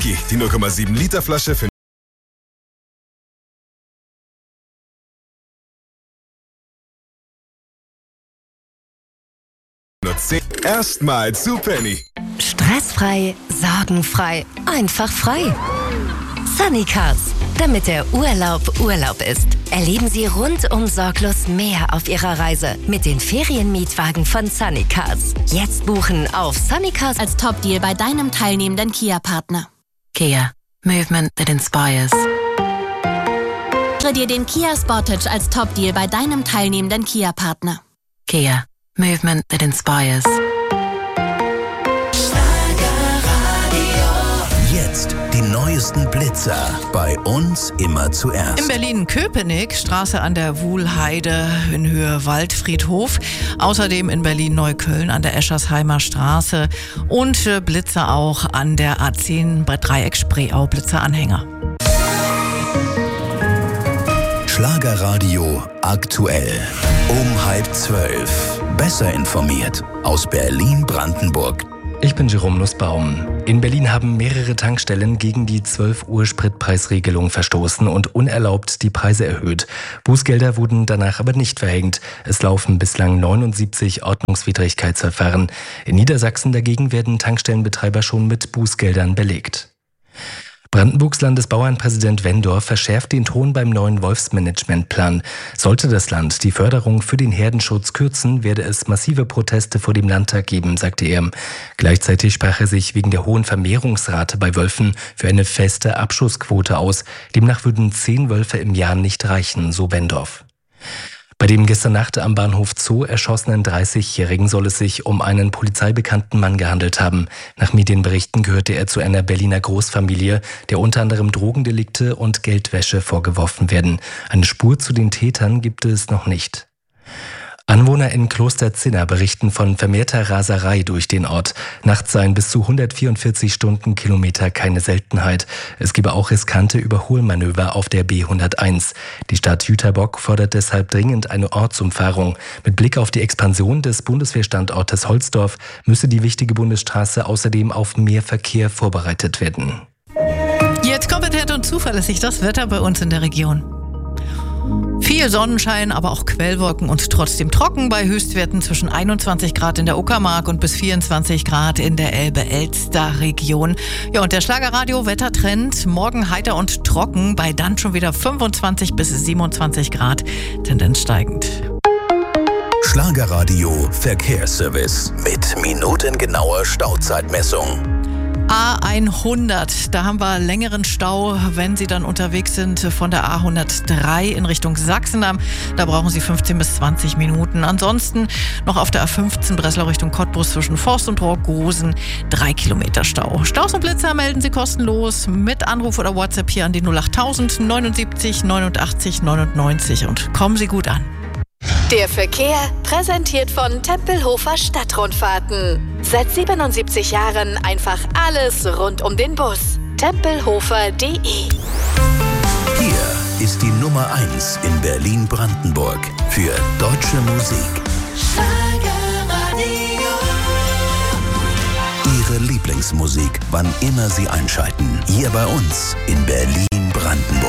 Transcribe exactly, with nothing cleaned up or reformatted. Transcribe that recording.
Lucky, die null Komma sieben Liter Flasche für nur zehn. Erstmal zu Penny. Stressfrei, sorgenfrei, einfach frei. Sunny Cars, damit der Urlaub Urlaub ist. Erleben Sie rundum sorglos mehr auf Ihrer Reise mit den Ferienmietwagen von Sunny Cars. Jetzt buchen auf Sunny Cars als Top-Deal bei deinem teilnehmenden Kia-Partner. Kia, Movement that inspires. Sichere dir den Kia Sportage als Top-Deal bei deinem teilnehmenden Kia-Partner. Kia, Movement that inspires. Jetzt die neuesten Blitzer. Bei uns immer zuerst. In Berlin-Köpenick, Straße an der Wuhlheide in Höhe Waldfriedhof. Außerdem in Berlin-Neukölln an der Eschersheimer Straße. Und äh, Blitzer auch an der A zehn bei Dreieck-Spreeau, Blitzeranhänger. Schlagerradio aktuell. Um halb zwölf. Besser informiert aus Berlin-Brandenburg. Ich bin Jerome Nussbaum. In Berlin haben mehrere Tankstellen gegen die zwölf Uhr Spritpreisregelung verstoßen und unerlaubt die Preise erhöht. Bußgelder wurden danach aber nicht verhängt. Es laufen bislang neunundsiebzig Ordnungswidrigkeitsverfahren. In Niedersachsen dagegen werden Tankstellenbetreiber schon mit Bußgeldern belegt. Brandenburgs Landesbauernpräsident Wendorf verschärft den Ton beim neuen Wolfsmanagementplan. Sollte das Land die Förderung für den Herdenschutz kürzen, werde es massive Proteste vor dem Landtag geben, sagte er. Gleichzeitig sprach er sich wegen der hohen Vermehrungsrate bei Wölfen für eine feste Abschussquote aus. Demnach würden zehn Wölfe im Jahr nicht reichen, so Wendorf. Bei dem gestern Nacht am Bahnhof Zoo erschossenen dreißigjährigen soll es sich um einen polizeibekannten Mann gehandelt haben. Nach Medienberichten gehörte er zu einer Berliner Großfamilie, der unter anderem Drogendelikte und Geldwäsche vorgeworfen werden. Eine Spur zu den Tätern gibt es noch nicht. Anwohner in Klosterzinna berichten von vermehrter Raserei durch den Ort. Nachts seien bis zu hundertvierundvierzig Stundenkilometer keine Seltenheit. Es gebe auch riskante Überholmanöver auf der B hunderteins. Die Stadt Jüterbock fordert deshalb dringend eine Ortsumfahrung. Mit Blick auf die Expansion des Bundeswehrstandortes Holzdorf müsse die wichtige Bundesstraße außerdem auf mehr Verkehr vorbereitet werden. Jetzt kompetent und zuverlässig das Wetter bei uns in der Region. Viel Sonnenschein, aber auch Quellwolken und trotzdem trocken bei Höchstwerten zwischen einundzwanzig Grad in der Uckermark und bis vierundzwanzig Grad in der Elbe-Elster-Region. Ja, und der Schlagerradio-Wettertrend, morgen heiter und trocken, bei dann schon wieder fünfundzwanzig bis siebenundzwanzig Grad, Tendenz steigend. Schlagerradio Verkehrsservice mit minutengenauer Stauzeitmessung. A hundert, da haben wir längeren Stau, wenn Sie dann unterwegs sind von der A hundertdrei in Richtung Sachsendamm. Da brauchen Sie fünfzehn bis zwanzig Minuten. Ansonsten noch auf der A fünfzehn Breslau Richtung Cottbus zwischen Forst und Rohrgosen drei Kilometer Stau. Staus und Blitzer melden Sie kostenlos mit Anruf oder WhatsApp hier an die null achttausend neunundsiebzig neunundachtzig neunundneunzig und kommen Sie gut an. Der Verkehr präsentiert von Tempelhofer Stadtrundfahrten. Seit siebenundsiebzig Jahren einfach alles rund um den Bus. Tempelhofer punkt de. Hier ist die Nummer eins in Berlin-Brandenburg für deutsche Musik. Schlagerradio. Ihre Lieblingsmusik, wann immer Sie einschalten. Hier bei uns in Berlin-Brandenburg.